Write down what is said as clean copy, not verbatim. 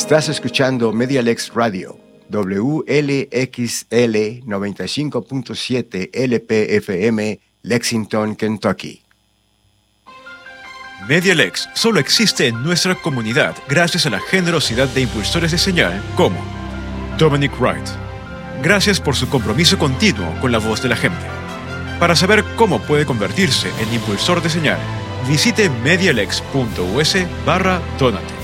Estás escuchando Medialex Radio, WLXL 95.7 LPFM, Lexington, Kentucky. Medialex solo existe en nuestra comunidad gracias a la generosidad de impulsores de señal como Dominic Wright. Gracias por su compromiso continuo con la voz de la gente. Para saber cómo puede convertirse en impulsor de señal, visite medialex.us/donate.